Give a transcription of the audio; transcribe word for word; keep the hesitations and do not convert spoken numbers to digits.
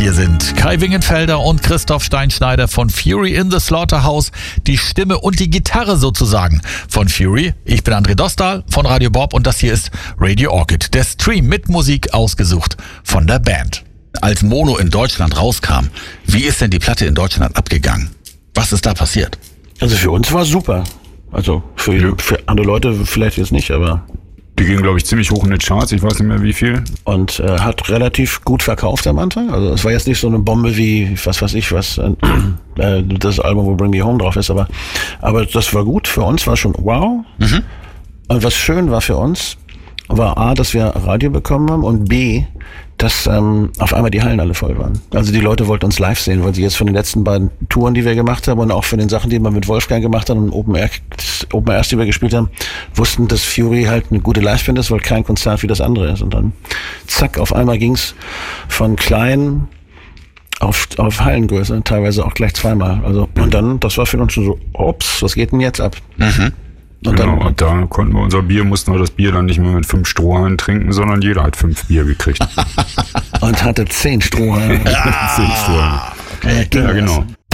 Hier sind Kai Wingenfelder und Christoph Steinschneider von Fury in the Slaughterhouse, die Stimme und die Gitarre sozusagen von Fury. Ich bin André Dostal von Radio Bob und das hier ist Radio Orchid, der Stream mit Musik ausgesucht von der Band. Als Mono in Deutschland rauskam, wie ist denn die Platte in Deutschland abgegangen? Was ist da passiert? Also für uns war es super. Also für, für andere Leute vielleicht jetzt nicht, aber... Die ging, glaube ich, ziemlich hoch in den Charts, ich weiß nicht mehr wie viel. Und äh, hat relativ gut verkauft am Anfang. Also es war jetzt nicht so eine Bombe wie, was weiß ich, was äh, das Album, wo Bring Me Home drauf ist, aber, aber das war gut. Für uns war schon wow. Mhm. Und was schön war für uns, war A, dass wir Radio bekommen haben und B, dass ähm, auf einmal die Hallen alle voll waren. Also die Leute wollten uns live sehen, weil sie jetzt von den letzten beiden Touren, die wir gemacht haben und auch von den Sachen, die wir mit Wolfgang gemacht haben und Open Air, Open Airs, die wir gespielt haben, wussten, dass Fury halt eine gute Liveband ist, weil kein Konzert wie das andere ist. Und dann zack, auf einmal ging's von klein auf, auf Hallengröße, teilweise auch gleich zweimal. Also und dann, das war für uns schon so, ups, was geht denn jetzt ab? Mhm. Und genau, dann, und da konnten wir unser Bier, mussten wir das Bier dann nicht mehr mit fünf Strohhalmen trinken, sondern jeder hat fünf Bier gekriegt. Und hatte zehn Strohhalme. zehn Strohhalme. Okay. Ja, genau.